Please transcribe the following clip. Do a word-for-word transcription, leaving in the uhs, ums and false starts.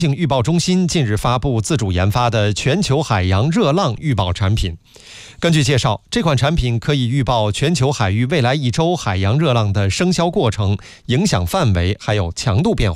性预报中心近日发布自主研发的全球海洋热浪预报产品。根据介绍，这款产品可以预报全球海域未来一周海洋热浪的生效过程、影响范围还有强度变化。